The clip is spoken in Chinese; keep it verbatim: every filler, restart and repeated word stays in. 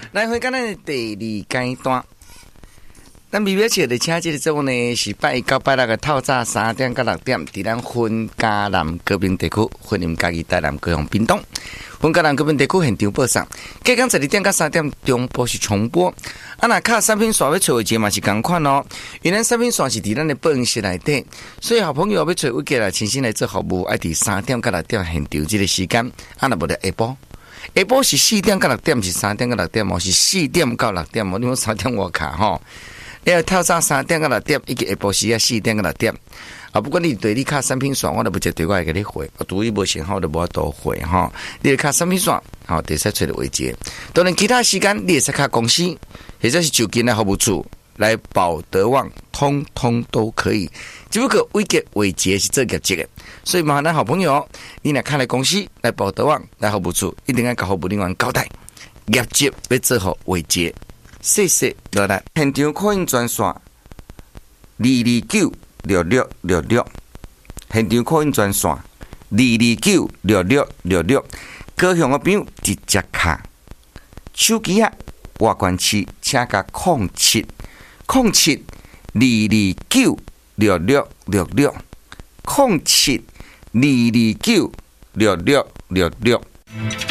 来回讲咱的第二阶段。咱微微笑的车这个节目呢，是拜一到拜六的透早三点到六点，伫咱分嘉南高屏地区，分林嘉义台南高雄屏东，分嘉南高屏地区现场播送。隔天十二点到三点中播是重播。啊，那卡产品线要找位置嘛是同款哦，因为产品线是伫咱的播音室内底，所以好朋友要找位置来亲身来做服务，爱伫三点到六点现场这个时间，啊那无得下晡。下晡是四点到六点，是三点到六点哦，是四点到六点哦，你们三点我卡吼。你要透早三点到六点，以及下晡时啊四点到六点。啊，不管你对你卡产品线，我都不接对我会给你回。我对你无信号，我都无多回哈。你卡产品线，好，第三找的位置。当然，其他时间你也是卡公司，或者是就近的服务处来保德旺，通通都可以。只不过位阶位阶是这个这个，所以麻烦咱好朋友，你若看来公司来保德旺来服务处，一定要甲服务人员交代，业绩要做好位阶。谢谢落来，现场可用专线二二九六六六六，现场可用专线二二九六六六六，高雄的朋友直接卡手机啊，外关区请甲零七零七二二九六六六六零七二二九六六六六。